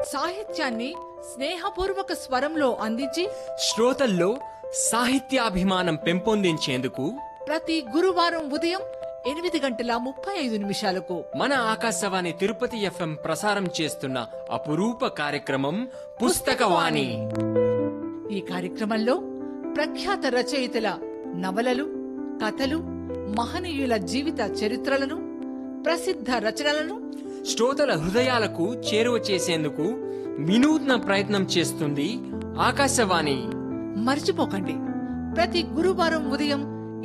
సాహిత్యాన్ని స్నేహపూర్వక స్వరంలో అందించి శ్రోతల్లో సాహిత్యాభిమానం పెంపొందించేందుకు ప్రతి గురువారం ఉదయం 8:35 మన ఆకాశవాణి తిరుపతి FM ప్రసారం చేస్తున్న అపురూప కార్యక్రమం పుస్తకవాణి. ఈ కార్యక్రమంలో ప్రఖ్యాత రచయితల నవలలు, కథలు, మహనీయుల జీవిత చరిత్రలను, ప్రసిద్ధ రచనలను శ్రోతల హృదయాలకు చేరువ చేసేందుకు వినూత్న ప్రయత్నం చేస్తుంది ఆకాశవాణి. మర్చిపోకండి, ప్రతి గురువారం ఉదయం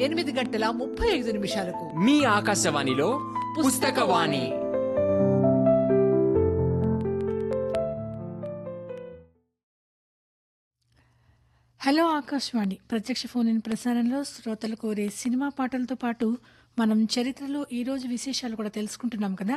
8:35 మీ ఆకాశవాణిలో పుస్తకవాణి. హలో ఆకాశవాణి ప్రత్యక్ష ఫోన్ ఇన్ ప్రసారంలో శ్రోతలు కోరే సినిమా పాటలతో పాటు మనం చరిత్రలో ఈరోజు విశేషాలు కూడా తెలుసుకుంటున్నాం కదా.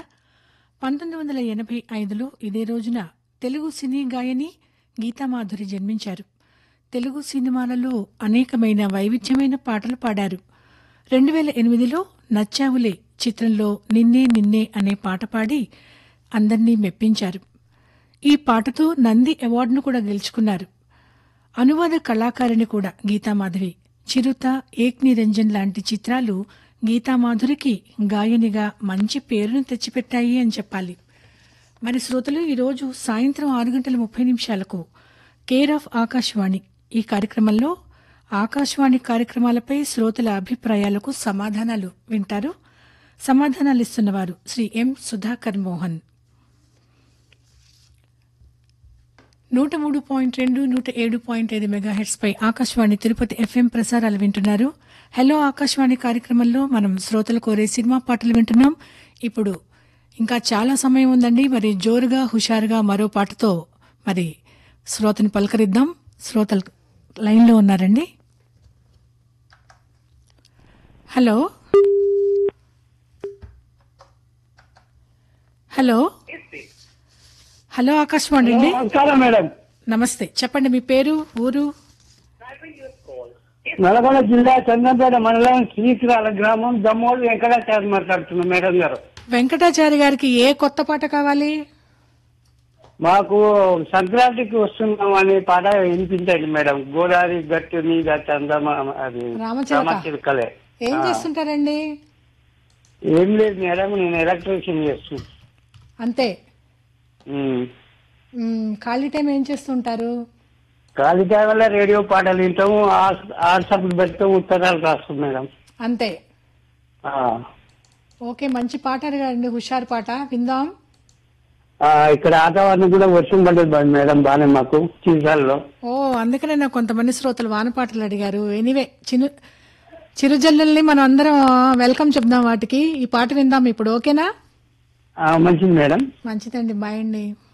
1985లో ఇదే రోజున తెలుగు సినీ గాయని గీతామాధురి జన్మించారు. తెలుగు సినిమాలలో అనేకమైన వైవిధ్యమైన పాటలు పాడారు. 2008లో నచ్చావులే చిత్రంలో నిన్నే నిన్నే అనే పాట పాడి అందర్నీ మెప్పించారు. ఈ పాటతో నంది అవార్డును కూడా గెలుచుకున్నారు. అనువాద కళాకారిణి కూడా గీతామాధురి. చిరుత, ఏక్ నిరంజన్ లాంటి చిత్రాలు గీతామాధురికి గాయనిగా మంచి పేరును తెచ్చిపెట్టాయి అని చెప్పాలి. మరి శ్రోతలు ఈరోజు సాయంత్రం 6:30 కేర్ ఆఫ్ ఆకాశవాణి ఈ కార్యక్రమంలో ఆకాశవాణి కార్యక్రమాలపై శ్రోతల అభిప్రాయాలకు సమాధానాలు వింటారు. సమాధానాలు ఇస్తున్నవారు శ్రీ ఎం సుధాకర్ మోహన్. 103.2, 107.5 మెగాహెర్ట్స్ పై ఆకాశవాణి తిరుపతి FM ప్రసారాలు వింటున్నారు. హలో ఆకాశవాణి కార్యక్రమంలో మనం శ్రోతలు కోరే సినిమా పాటలు వింటున్నాం. ఇప్పుడు ఇంకా చాలా సమయం ఉందండి. మరి జోరుగా హుషారుగా మరో పాటతో మరి శ్రోతని పలకరిద్దాం. శ్రోతలు లైన్లో ఉన్నారండి. హలో హలో హలో ఆకాశవాణి అండి. నమస్కారం మేడం. నమస్తే, చెప్పండి మీ పేరు, ఊరు? నల్గొండ జిల్లా చంద్రంపేట మండలం శ్రీకృష్ణ గ్రామం జమ్మోలు వెంకటాచారి మాట్లాడుతున్నాం మేడం గారు. వెంకటాచారి గారికి ఏ కొత్త పాట కావాలి? మాకు సంక్రాంతికి వస్తున్నాం అనే పాట వినిపించండి మేడం. గోదావరి గట్టు మీద చందమా అది రామచిలుకలే. ఏం చేస్తుంటారండి? ఏం లేదు మేడం, నేను ఎలక్ట్రీషియన్ చేస్తున్నా. అంతే. ఖాళీ టైం ఏం చేస్తుంటారు? ఖాళీ టైం వల్ల రేడియో పాటలు వింటాము, వాట్సాప్లు పెడతాము, ఉత్తరాలు రాస్తాం మేడం. అంతే. ఓకే, మంచి పాట అడిగారండి, హుషారు పాట విందాం. ఇక్కడ వాతావరణం కూడా వర్షం పడేది మేడం బానే మాకు చీసాల్లో. ఓ, అందుకనే నాకు కొంతమంది శ్రోతలు వాన పాటలు అడిగారు. ఎనీవే, చిరుజల్లుల్ని మనం అందరం వెల్కమ్ చెప్దాం వాటికి. ఈ పాట విందాం ఇప్పుడు, ఓకేనా? మంచిది మేడం. మంచిదండి, బాయ్ అండి.